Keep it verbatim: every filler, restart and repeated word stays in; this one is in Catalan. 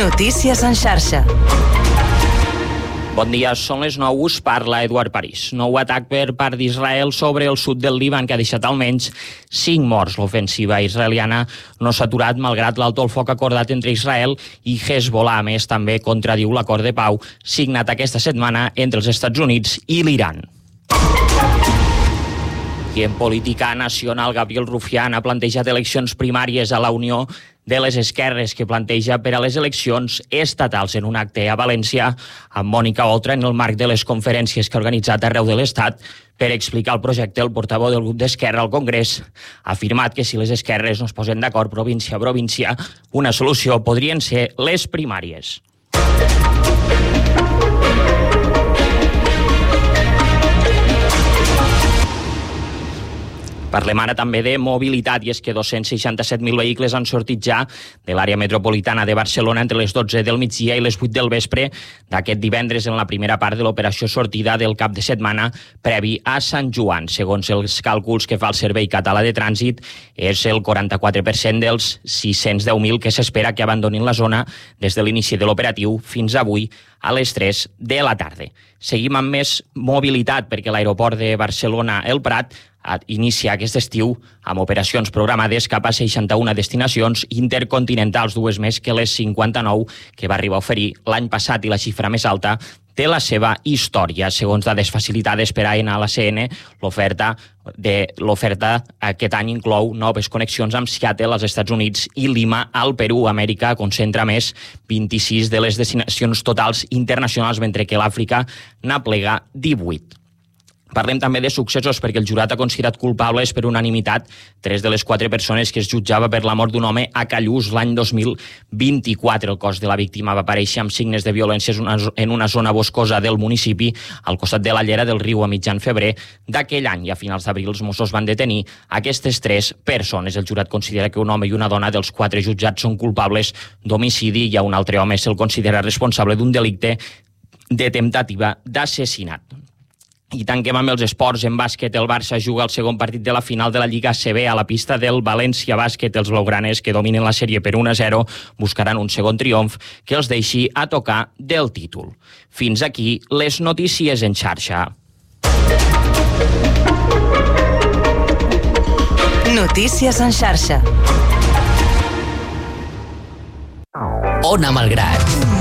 Notícies en xarxa. Bon dia, són les nou, us parla Eduard París. Nou atac per part d'Israel sobre el sud del Líban que ha deixat almenys cinc morts. L'ofensiva israeliana no s'ha aturat malgrat l'alto el foc acordat entre Israel i Hezbollah. A més, també contradiu l'acord de pau signat aquesta setmana entre els Estats Units i l'Iran. I en política nacional, Gabriel Rufián ha plantejat eleccions primàries a la Unió de les Esquerres, que planteja per a les eleccions estatals en un acte a València amb Mònica Oltra en el marc de les conferències que ha organitzat arreu de l'Estat per explicar el projecte. El portaveu del grup d'Esquerra al Congrés ha afirmat que si les esquerres no es posen d'acord província a província, una solució podrien ser les primàries. Parlem ara també de mobilitat, i és que dos-cents seixanta-set mil vehicles han sortit ja de l'àrea metropolitana de Barcelona entre les dotze del migdia i les vuit del vespre d'aquest divendres en la primera part de l'operació sortida del cap de setmana previ a Sant Joan. Segons els càlculs que fa el Servei Català de Trànsit, és el quaranta-quatre per cent dels sis-cents deu mil que s'espera que abandonin la zona des de l'inici de l'operatiu fins avui a les tres de la tarda. Seguim amb més mobilitat perquè l'aeroport de Barcelona El Prat inicia aquest estiu amb operacions programades cap a seixanta-una destinacions intercontinentals, dues més que les cinquanta-nou que va arribar a oferir l'any passat i la xifra més alta de la seva història. Segons dades facilitades per A N A a la C N, l'oferta de l'oferta aquest any inclou noves connexions amb Seattle als Estats Units i Lima al Perú. Amèrica concentra més vint-i-sis de les destinacions totals internacionals, mentre que l'Àfrica n'aplega divuit. Parlem també de successos perquè el jurat ha considerat culpables per unanimitat tres de les quatre persones que es jutjava per la mort d'un home a Callús l'any dos mil vint-i-quatre. El cos de la víctima va aparèixer amb signes de violència en una zona boscosa del municipi al costat de la llera del riu a mitjan febrer d'aquell any, i a finals d'abril els Mossos van detenir aquestes tres persones. El jurat considera que un home i una dona dels quatre jutjats són culpables d'homicidi i a un altre home se'l considera responsable d'un delicte de temptativa d'assassinat. I tanquem amb els esports. En bàsquet, el Barça juga el segon partit de la final de la Lliga A C B a la pista del València Bàsquet. Els blaugranes, que dominen la sèrie per un a zero, buscaran un segon triomf que els deixi a tocar del títol. Fins aquí les notícies en xarxa. Notícies en xarxa. Ona Malgrat.